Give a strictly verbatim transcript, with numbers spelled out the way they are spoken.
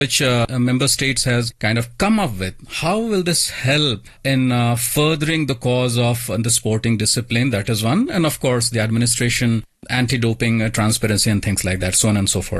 which uh, member states has kind of come up with. How will this help in uh, furthering the cause of uh, the sporting discipline? That is one. And of course, the administration, anti-doping, uh, transparency and things like that, so on and so forth.